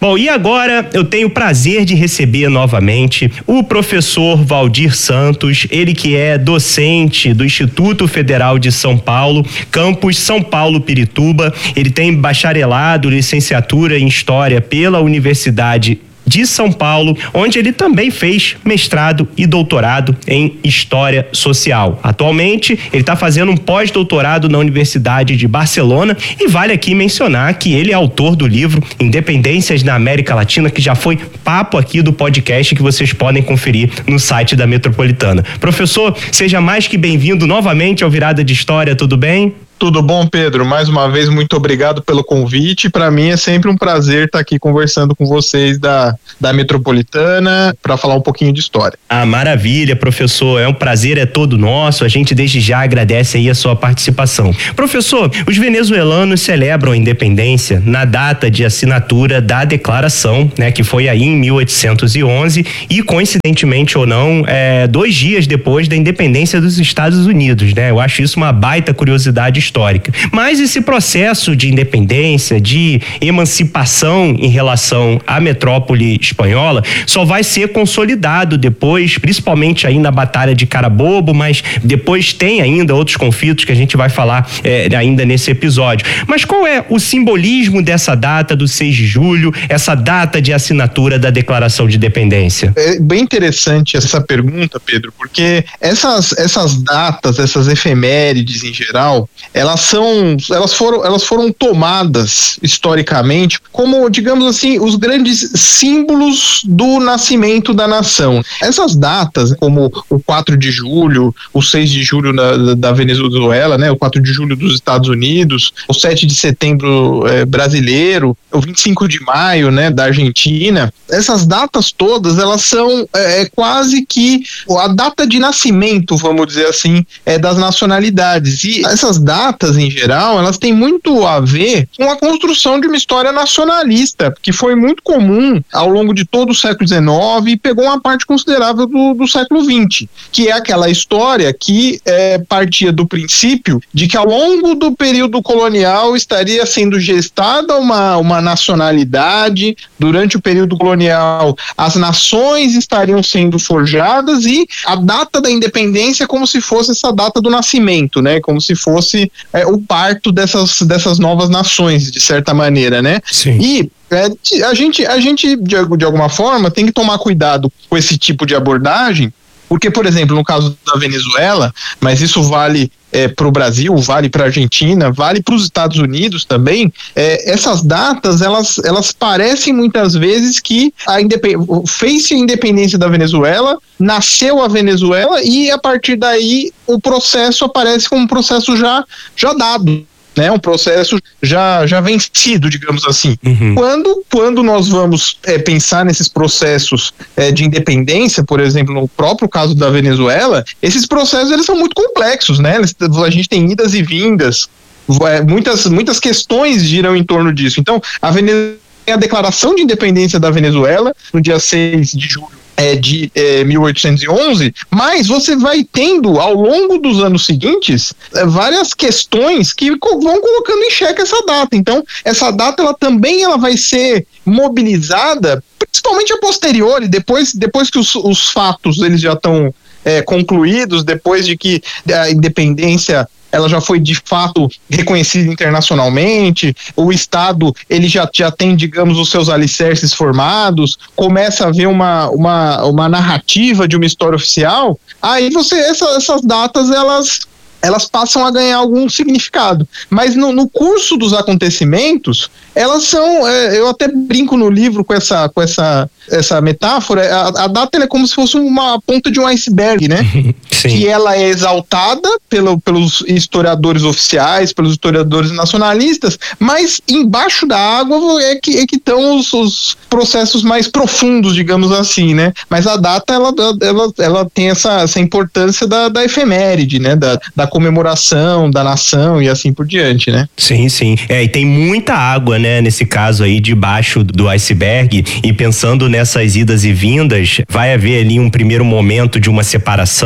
Bom, e agora eu tenho o prazer de receber novamente o professor Valdir Santos, ele que é docente do Instituto Federal de São Paulo, campus São Paulo Pirituba. Ele tem bacharelado, licenciatura em História pela Universidade de São Paulo, onde ele também fez mestrado e doutorado em História Social. Atualmente, ele está fazendo um pós-doutorado na Universidade de Barcelona e vale aqui mencionar que ele é autor do livro Independências na América Latina, que já foi papo aqui do podcast que vocês podem conferir no site da Metropolitana. Professor, seja mais que bem-vindo novamente ao Virada de História, tudo bem? Tudo bom, Pedro? Mais uma vez, muito obrigado pelo convite. Para mim é sempre um prazer estar aqui conversando com vocês da, da Metropolitana para falar um pouquinho de história. Ah, maravilha, professor. É um prazer, é todo nosso. A gente desde já agradece aí a sua participação. Professor, os venezuelanos celebram a independência na data de assinatura da declaração, né, que foi aí em mil oitocentos e onze e, coincidentemente ou não, é, dois dias depois da independência dos Estados Unidos, né? Eu acho isso uma baita curiosidade histórica. histórica. Mas esse processo de independência, de emancipação em relação à metrópole espanhola, só vai ser consolidado depois, principalmente aí na Batalha de Carabobo, mas depois tem ainda outros conflitos que a gente vai falar é, ainda nesse episódio. Mas qual é o simbolismo dessa data do seis de julho, essa data de assinatura da Declaração de Independência? É bem interessante essa pergunta, Pedro, porque essas, essas datas, essas efemérides em geral, elas são, elas foram, elas foram tomadas historicamente como, digamos assim, os grandes símbolos do nascimento da nação. Essas datas, como o quatro de julho, o seis de julho da, da Venezuela, né, o quatro de julho dos Estados Unidos, o sete de setembro é, brasileiro, o vinte e cinco de maio, né, da Argentina, essas datas todas, elas são é, quase que a data de nascimento, vamos dizer assim, é, das nacionalidades. E essas datas em geral, elas têm muito a ver com a construção de uma história nacionalista, que foi muito comum ao longo de todo o século dezenove e pegou uma parte considerável do, do século vinte, que é aquela história que é, partia do princípio de que ao longo do período colonial estaria sendo gestada uma, uma nacionalidade, durante o período colonial as nações estariam sendo forjadas e a data da independência como se fosse essa data do nascimento, né? Como se fosse É, o parto dessas, dessas novas nações, de certa maneira, né? Sim. E é, a gente, a gente de, de alguma forma, tem que tomar cuidado com esse tipo de abordagem, porque, por exemplo, no caso da Venezuela, mas isso vale é, para o Brasil, vale para a Argentina, vale para os Estados Unidos também, é, essas datas, elas, elas parecem muitas vezes que a independ... fez-se a independência da Venezuela, nasceu a Venezuela e a partir daí o processo aparece como um processo já, já dado. Né, um processo já, já vencido, digamos assim. Uhum. Quando, quando nós vamos é, pensar nesses processos é, de independência, por exemplo, no próprio caso da Venezuela, esses processos eles são muito complexos, né? Eles, a gente tem idas e vindas, é, muitas, muitas questões giram em torno disso. Então, a Venezuela tem a declaração de independência da Venezuela no dia seis de julho É, de é, mil oitocentos e onze, mas você vai tendo ao longo dos anos seguintes é, várias questões que co- vão colocando em xeque essa data. Então, essa data ela também ela vai ser mobilizada, principalmente a posteriori, depois, depois que os, os fatos eles já estão é, concluídos, depois de que a independência ela já foi de fato reconhecida internacionalmente, o Estado ele já, já tem, digamos, os seus alicerces formados, começa a haver uma, uma, uma narrativa de uma história oficial, aí você, essa, essas datas elas, elas passam a ganhar algum significado, mas no, no curso dos acontecimentos, elas são, é, eu até brinco no livro com essa, com essa, essa metáfora, a, a data ela é como se fosse uma ponta de um iceberg, né? Sim. Que ela é exaltada pelo, pelos historiadores oficiais, pelos historiadores nacionalistas, mas embaixo da água é que é que estão os, os processos mais profundos, digamos assim, né? Mas a data, ela, ela, ela tem essa, essa importância da, da efeméride, né? Da, da comemoração, da nação e assim por diante, né? Sim, sim. É, e tem muita água, né? Nesse caso aí, debaixo do iceberg, e pensando nessas idas e vindas, vai haver ali um primeiro momento de uma separação, né?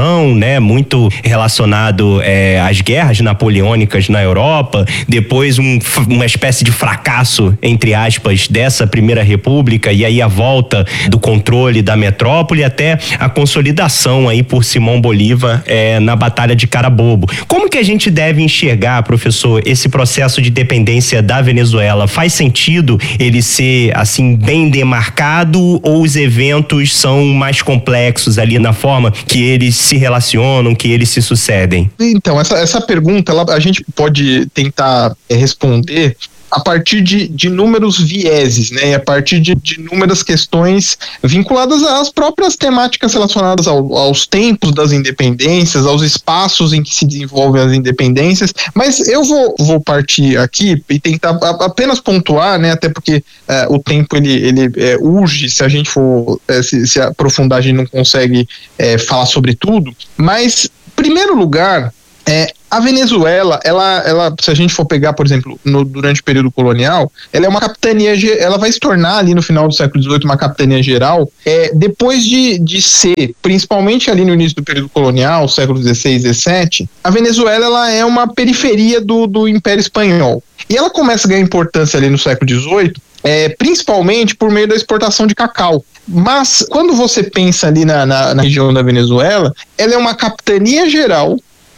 né? Muito relacionado é, às guerras napoleônicas na Europa, depois um, uma espécie de fracasso, entre aspas, dessa Primeira República, e aí a volta do controle da metrópole até a consolidação aí por Simão Bolívar é, na Batalha de Carabobo. Como que a gente deve enxergar, professor, esse processo de dependência da Venezuela? Faz sentido ele ser assim bem demarcado, ou os eventos são mais complexos ali na forma que eles se relacionam, que eles se sucedem? Então, essa, essa pergunta ela, a gente pode tentar é, responder a partir de, de inúmeros vieses, né? A partir de, de inúmeras questões vinculadas às próprias temáticas relacionadas ao, aos tempos das independências, aos espaços em que se desenvolvem as independências, mas eu vou, vou partir aqui e tentar apenas pontuar, né? Até porque é, o tempo ele, ele é, urge, se a gente for é, se, se aprofundar, a gente não consegue é, falar sobre tudo, mas, em primeiro lugar, é, a Venezuela, ela, ela, se a gente for pegar, por exemplo, no, durante o período colonial, ela é uma capitania, ela vai se tornar ali no final do século dezoito uma capitania geral, é, depois de, de ser, principalmente ali no início do período colonial, século dezesseis, dezessete, a Venezuela ela é uma periferia do, do Império Espanhol. E ela começa a ganhar importância ali no século dezoito, é, principalmente por meio da exportação de cacau. Mas, quando você pensa ali na, na, na região da Venezuela, ela é uma capitania geral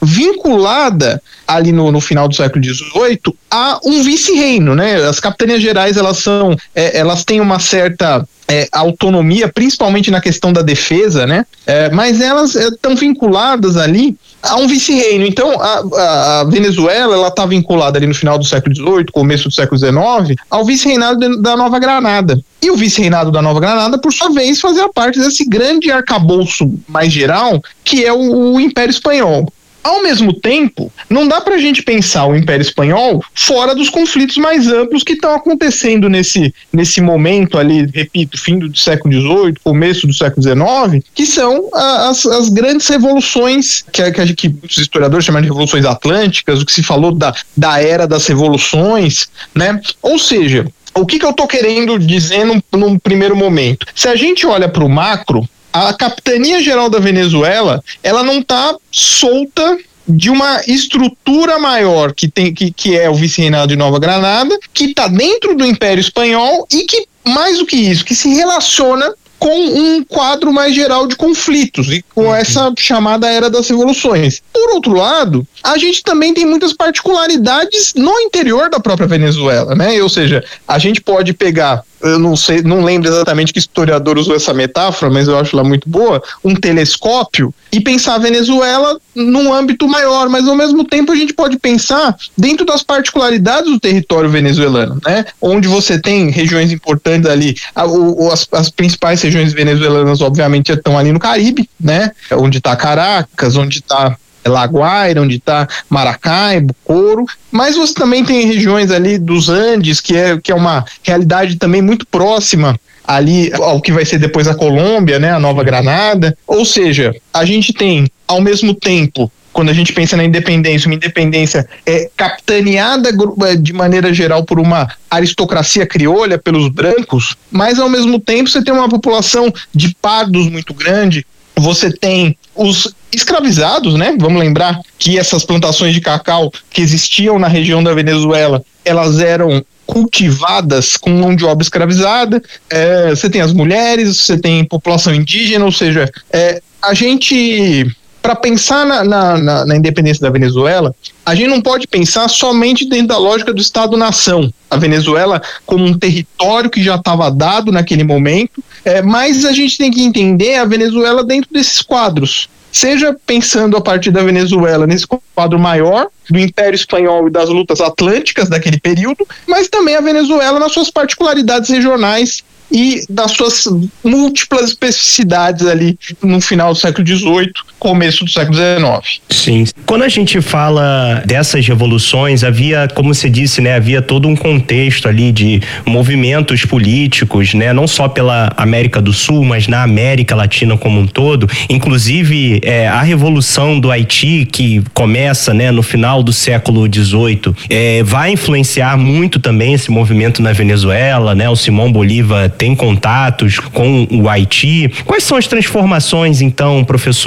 vinculada ali no, no final do século dezoito a um vice-reino, né? As capitanias gerais, elas são, é, elas têm uma certa é, autonomia, principalmente na questão da defesa, né? É, mas elas estão é, vinculadas ali a um vice-reino. Então, a, a, a Venezuela, ela está vinculada ali no final do século dezoito, começo do século dezenove, ao vice-reinado da Nova Granada. E o vice-reinado da Nova Granada, por sua vez, fazia parte desse grande arcabouço mais geral, que é o, o Império Espanhol. Ao mesmo tempo, não dá pra gente pensar o Império Espanhol fora dos conflitos mais amplos que estão acontecendo nesse, nesse momento ali, repito, fim do século dezoito, começo do século dezenove, que são as, as grandes revoluções, que, que, que muitos historiadores chamam de revoluções atlânticas, o que se falou da, da era das revoluções, né? Ou seja, o que, que eu tô querendo dizer num, num primeiro momento? Se a gente olha para o macro, a capitania geral da Venezuela, ela não está solta de uma estrutura maior que, tem, que, que é o vice-reinado de Nova Granada, que está dentro do Império Espanhol e que, mais do que isso, que se relaciona com um quadro mais geral de conflitos e com essa chamada era das revoluções. Por outro lado, a gente também tem muitas particularidades no interior da própria Venezuela, né? Ou seja, a gente pode pegar, eu não sei, não lembro exatamente que historiador usou essa metáfora, mas eu acho ela muito boa, um telescópio e pensar a Venezuela num âmbito maior, mas ao mesmo tempo a gente pode pensar dentro das particularidades do território venezuelano, né? Onde você tem regiões importantes ali, a, o, as, as principais regiões venezuelanas obviamente estão ali no Caribe, né? Onde está Caracas, onde está La Guaira, onde está Maracaibo, Coro, mas você também tem regiões ali dos Andes, que é, que é uma realidade também muito próxima ali ao que vai ser depois a Colômbia, né, a Nova Granada. Ou seja, a gente tem, ao mesmo tempo, quando a gente pensa na independência, uma independência é capitaneada de maneira geral por uma aristocracia criolha, pelos brancos, mas ao mesmo tempo você tem uma população de pardos muito grande. Você tem os escravizados, né? Vamos lembrar que essas plantações de cacau que existiam na região da Venezuela, elas eram cultivadas com mão de obra escravizada. É, você tem as mulheres, você tem população indígena, ou seja, é, a gente, para pensar na, na, na, na independência da Venezuela, a gente não pode pensar somente dentro da lógica do Estado-nação. A Venezuela como um território que já estava dado naquele momento, é, mas a gente tem que entender a Venezuela dentro desses quadros. Seja pensando a partir da Venezuela nesse quadro maior do Império Espanhol e das lutas atlânticas daquele período, mas também a Venezuela nas suas particularidades regionais e das suas múltiplas especificidades ali no final do século dezoito, começo do século dezenove. Sim. Quando a gente fala dessas revoluções, havia, como você disse, né, havia todo um contexto ali de movimentos políticos, né, não só pela América do Sul, mas na América Latina como um todo. Inclusive, é, a Revolução do Haiti, que começa, né, no final do século dezoito, é, vai influenciar muito também esse movimento na Venezuela, né? O Simão Bolívar tem contatos com o Haiti. Quais são as transformações, então, professor, na América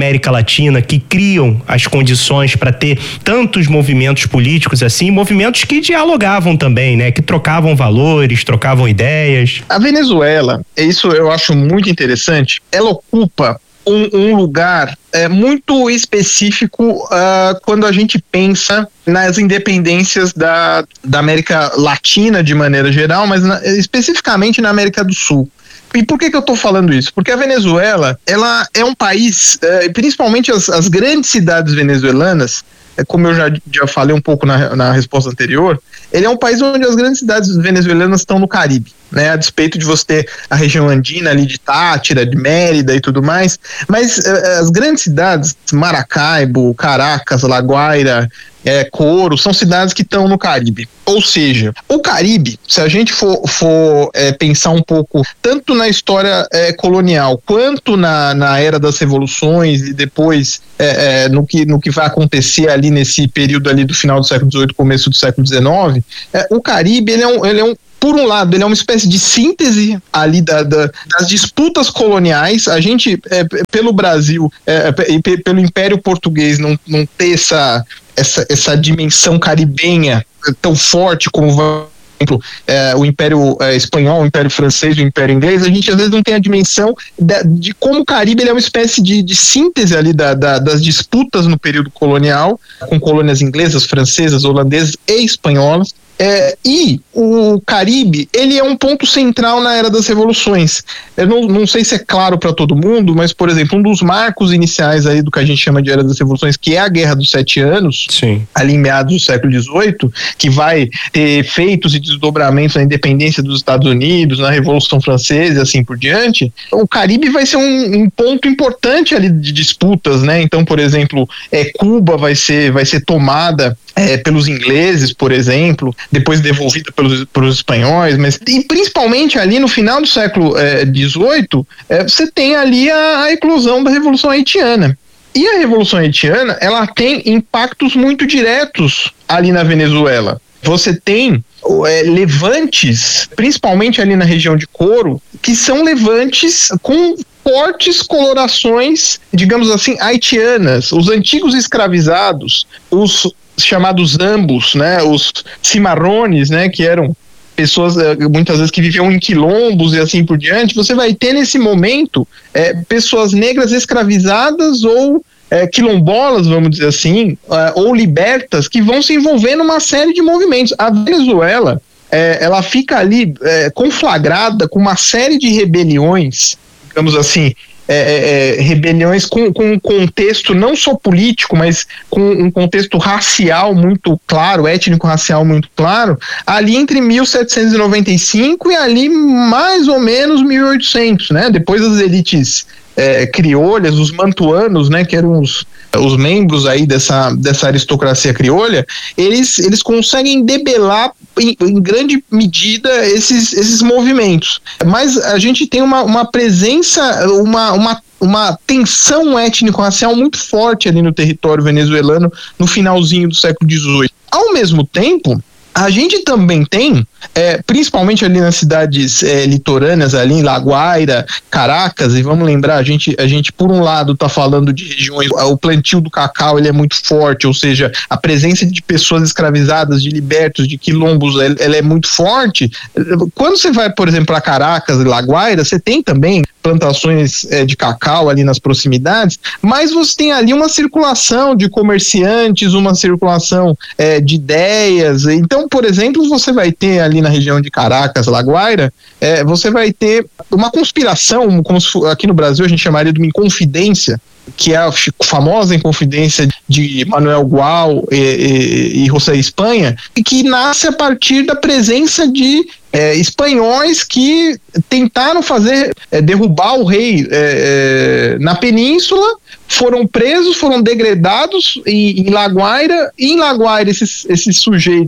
América Latina que criam as condições para ter tantos movimentos políticos assim, movimentos que dialogavam também, né? Que trocavam valores, trocavam ideias. A Venezuela, isso eu acho muito interessante, ela ocupa um, um lugar é, muito específico uh, quando a gente pensa nas independências da, da América Latina de maneira geral, mas na, especificamente na América do Sul. E por que que eu estou falando isso? Porque a Venezuela, ela é um país, uh, principalmente as, as grandes cidades venezuelanas, como eu já, já falei um pouco na, na resposta anterior, ele é um país onde as grandes cidades venezuelanas estão no Caribe, né? A despeito de você ter a região andina ali de Táchira, de Mérida e tudo mais, mas uh, as grandes cidades, Maracaibo, Caracas, La Guaira, É, Coro, são cidades que estão no Caribe. Ou seja, o Caribe, se a gente for, for é, pensar um pouco tanto na história é, colonial quanto na, na era das revoluções e depois é, é, no, que, no que vai acontecer ali nesse período ali do final do século dezoito, começo do século dezenove, é, o Caribe ele é um, ele é um por um lado, ele é uma espécie de síntese ali da, da, das disputas coloniais. A gente, é, pelo Brasil é, e pelo Império Português, não, não ter essa, essa, essa dimensão caribenha tão forte como, por exemplo, é, o Império é, Espanhol, o Império Francês, o Império Inglês, a gente às vezes não tem a dimensão de, de como o Caribe ele é uma espécie de, de síntese ali da, da, das disputas no período colonial, com colônias inglesas, francesas, holandesas e espanholas. É, e o Caribe, ele é um ponto central na era das revoluções. Eu não, não sei se é claro para todo mundo, mas, por exemplo, um dos marcos iniciais aí do que a gente chama de era das revoluções, que é a Guerra dos Sete Anos, Sim. ali em meados do século dezoito, que vai ter efeitos e desdobramentos na independência dos Estados Unidos, na Revolução Francesa e assim por diante. O Caribe vai ser um, um ponto importante ali de disputas, né? Então, por exemplo, é, Cuba vai ser, vai ser tomada É, pelos ingleses, por exemplo, depois devolvida pelos, pelos espanhóis, mas e principalmente ali no final do século dezoito, é, é, você tem ali a, a eclosão da Revolução Haitiana. E a Revolução Haitiana, ela tem impactos muito diretos ali na Venezuela. Você tem é, levantes, principalmente ali na região de Coro, que são levantes com fortes colorações, digamos assim, haitianas. Os antigos escravizados, os chamados ambos, né, os cimarrones, né, que eram pessoas muitas vezes que viviam em quilombos e assim por diante. Você vai ter nesse momento é, pessoas negras escravizadas ou é, quilombolas, vamos dizer assim, é, ou libertas, que vão se envolver numa série de movimentos. A Venezuela, é, ela fica ali é, conflagrada com uma série de rebeliões, digamos assim, É, é, rebeliões com, com um contexto não só político, mas com um contexto racial muito claro, étnico-racial muito claro, ali entre mil setecentos e noventa e cinco e ali mais ou menos mil e oitocentos, né? Depois as elites é, criolhas, os mantuanos, né, que eram os, os membros aí dessa, dessa aristocracia criolha, eles, eles conseguem debelar em, em grande medida esses, esses movimentos. Mas a gente tem uma, uma presença, uma, uma, uma tensão étnico-racial muito forte ali no território venezuelano no finalzinho do século dezoito. Ao mesmo tempo, a gente também tem, é, principalmente ali nas cidades é, litorâneas, ali em La Guaira, Caracas, e vamos lembrar, a gente, a gente por um lado está falando de regiões, o plantio do cacau ele é muito forte, ou seja, a presença de pessoas escravizadas, de libertos, de quilombos, ela, ela é muito forte. Quando você vai, por exemplo, para Caracas e La Guaira, você tem também plantações é, de cacau ali nas proximidades, mas você tem ali uma circulação de comerciantes, uma circulação é, de ideias. Então, por exemplo, você vai ter ali na região de Caracas, La Guaira, é, você vai ter uma conspiração, como se, aqui no Brasil a gente chamaria de uma inconfidência, que é a famosa Inconfidência de Manuel Gual e, e, e José Espanha, e que nasce a partir da presença de é, espanhóis que tentaram fazer, é, derrubar o rei é, é, na península, foram presos, foram degradados em, em La Guaira, e em La Guaira esses, esses sujeitos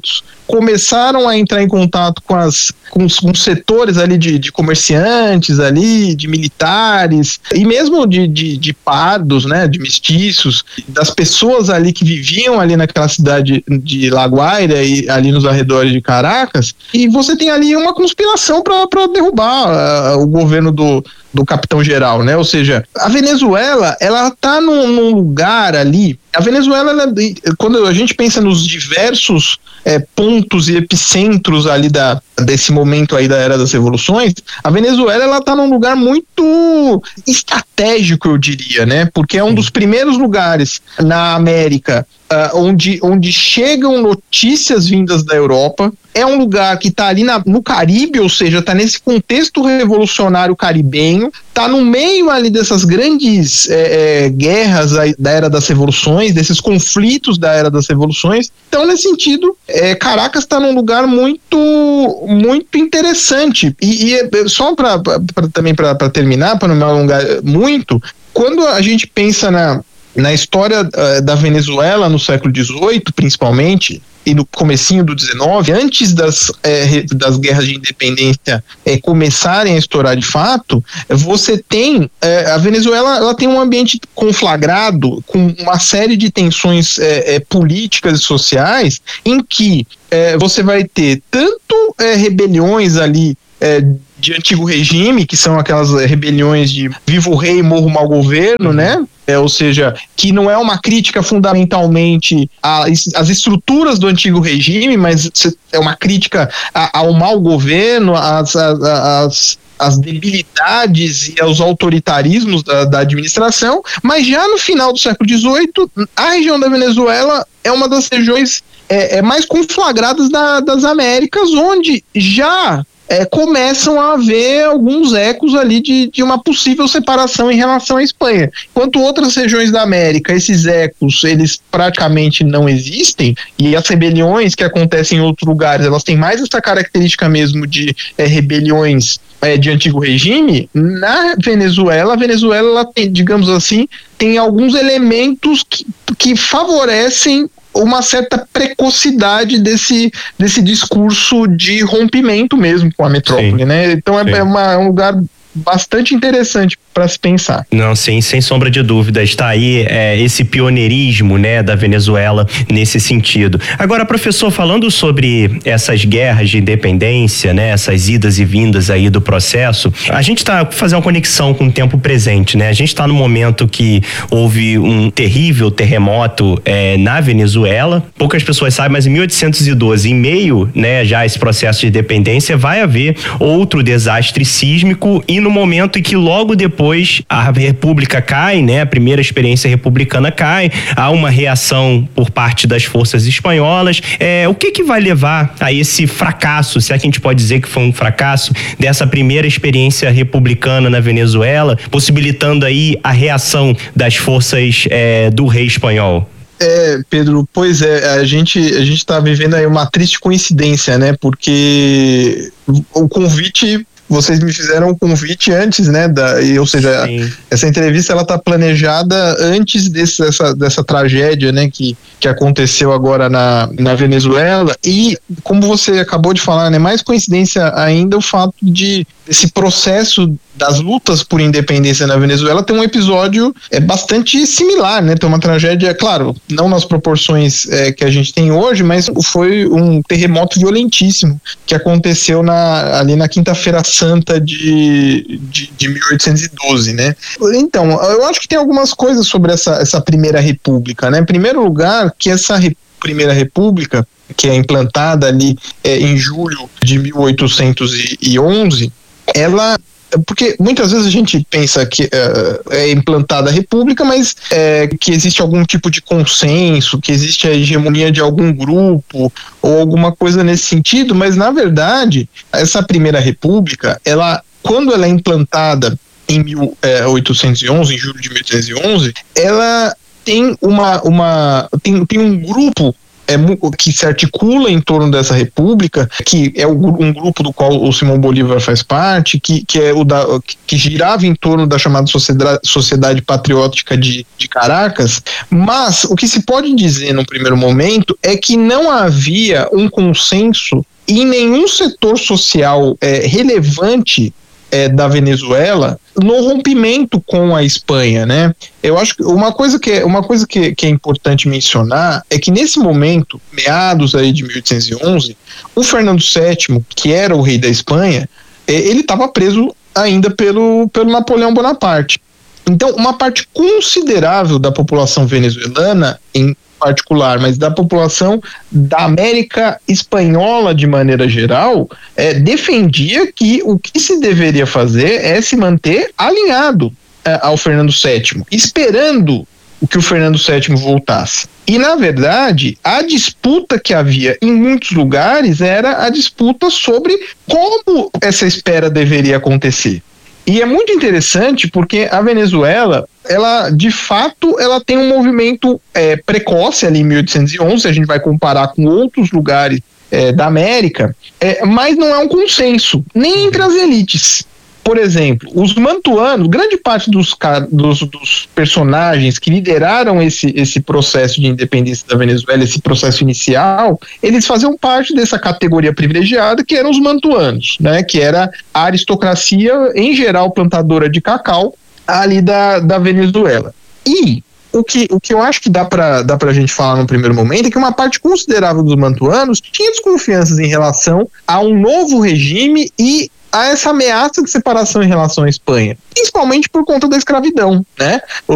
começaram a entrar em contato com, as, com, os, com os setores ali de, de comerciantes ali, de militares, e mesmo de, de, de pardos, né, de mestiços, das pessoas ali que viviam ali naquela cidade de La Guaira e ali nos arredores de Caracas, e você tem ali uma conspiração para derrubar uh, o governo do do capitão-geral, né? Ou seja, a Venezuela, ela tá num, num lugar ali, a Venezuela, ela, quando a gente pensa nos diversos é, pontos e epicentros ali da, desse momento aí da Era das Revoluções, a Venezuela, ela tá num lugar muito estratégico, eu diria, né? Porque é um dos primeiros lugares na América Uh, onde, onde chegam notícias vindas da Europa, é um lugar que está ali na, no Caribe, ou seja, está nesse contexto revolucionário caribenho, está no meio ali dessas grandes é, é, guerras aí da Era das Revoluções, desses conflitos da Era das Revoluções. Então, nesse sentido, é, Caracas está num lugar muito, muito interessante. E, e só pra, pra, pra, também para terminar, para não me alongar muito, quando a gente pensa na Na história uh, da Venezuela no século dezoito, principalmente, e no comecinho do dezenove, antes das, eh, das guerras de independência eh, começarem a estourar de fato, você tem, eh, a Venezuela ela tem um ambiente conflagrado com uma série de tensões eh, eh, políticas e sociais, em que eh, você vai ter tanto eh, rebeliões ali eh, de antigo regime, que são aquelas rebeliões de viva o rei, morra o mau governo, né? É, ou seja, que não é uma crítica fundamentalmente às, às estruturas do antigo regime, mas é uma crítica a, ao mau governo, às, às, às debilidades e aos autoritarismos da, da administração. Mas já no final do século dezoito, a região da Venezuela é uma das regiões é, é mais conflagradas da, das Américas, onde já É, começam a haver alguns ecos ali de, de uma possível separação em relação à Espanha. Enquanto outras regiões da América, esses ecos, eles praticamente não existem, e as rebeliões que acontecem em outros lugares, elas têm mais essa característica mesmo de é, rebeliões é, de antigo regime. Na Venezuela, a Venezuela, ela tem, digamos assim, tem alguns elementos que, que favorecem uma certa precocidade desse, desse discurso de rompimento mesmo com a metrópole, sim, né? Então é, é, uma, é um lugar bastante interessante para se pensar. Não, sim, sem sombra de dúvida, está aí é, esse pioneirismo, né, da Venezuela nesse sentido. Agora, professor, falando sobre essas guerras de independência, né, essas idas e vindas aí do processo, a gente está fazendo uma conexão com o tempo presente, né? A gente está no momento que houve um terrível terremoto é, na Venezuela. Poucas pessoas sabem, mas em mil oitocentos e doze, em meio, né, já a esse processo de independência, vai haver outro desastre sísmico, e no momento em que logo depois a república cai, né? A primeira experiência republicana cai, há uma reação por parte das forças espanholas. É, o que que vai levar a esse fracasso, se é que a gente pode dizer que foi um fracasso, dessa primeira experiência republicana na Venezuela, possibilitando aí a reação das forças é, do rei espanhol? É, Pedro, pois é, a gente a gente tá vivendo aí uma triste coincidência, né? Porque o convite, vocês me fizeram um convite antes, né, da, e, ou seja, sim, essa entrevista ela tá planejada antes desse, dessa, dessa tragédia, né, que, que aconteceu agora na, na Venezuela, e como você acabou de falar, né, mais coincidência ainda o fato de esse processo das lutas por independência na Venezuela tem um episódio é, bastante similar, né? Tem uma tragédia, claro, não nas proporções é, que a gente tem hoje, mas foi um terremoto violentíssimo que aconteceu na, ali na Quinta-feira Santa de, de, de mil oitocentos e doze, né? Então, eu acho que tem algumas coisas sobre essa, essa Primeira República, né? Em primeiro lugar, que essa re, Primeira República, que é implantada ali é, em julho de mil oitocentos e onze, ela... Porque muitas vezes a gente pensa que uh, é implantada a república, mas é, que existe algum tipo de consenso, que existe a hegemonia de algum grupo ou alguma coisa nesse sentido, mas na verdade essa Primeira República, ela, quando ela é implantada em mil oitocentos e onze, em julho de mil oitocentos e onze, ela tem uma, uma tem, tem um grupo é, que se articula em torno dessa república, que é um grupo do qual o Simão Bolívar faz parte, que, que, é o da, que girava em torno da chamada Sociedade, Sociedade Patriótica de, de Caracas, mas o que se pode dizer no primeiro momento é que não havia um consenso em nenhum setor social é, relevante é, da Venezuela no rompimento com a Espanha, né? Eu acho que uma coisa que é, uma coisa que, que é importante mencionar é que nesse momento, meados aí de mil oitocentos e onze, o Fernando sétimo, que era o rei da Espanha, é, ele estava preso ainda pelo, pelo Napoleão Bonaparte. Então, uma parte considerável da população venezuelana, em particular, mas da população da América Espanhola de maneira geral, é, defendia que o que se deveria fazer é se manter alinhado é, ao Fernando sétimo, esperando o que o Fernando sétimo voltasse. E, na verdade, a disputa que havia em muitos lugares era a disputa sobre como essa espera deveria acontecer. E é muito interessante porque a Venezuela, ela, de fato, ela tem um movimento é, precoce ali em mil oitocentos e onze, se a gente vai comparar com outros lugares é, da América, é, mas não é um consenso, nem entre as elites. Por exemplo, os mantuanos, grande parte dos, dos, dos personagens que lideraram esse, esse processo de independência da Venezuela, esse processo inicial, eles faziam parte dessa categoria privilegiada que eram os mantuanos, né? Que era a aristocracia, em geral, plantadora de cacau, ali da, da Venezuela. E o que, o que eu acho que dá para dá pra gente falar no primeiro momento é que uma parte considerável dos mantuanos tinha desconfianças em relação a um novo regime e a essa ameaça de separação em relação à Espanha, principalmente por conta da escravidão, né?